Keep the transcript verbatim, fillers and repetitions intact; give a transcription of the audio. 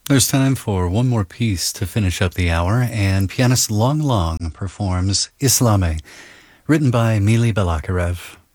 There's time for one more piece to finish up the hour, and pianist Long Long performs Islame, written by Mili Balakarev.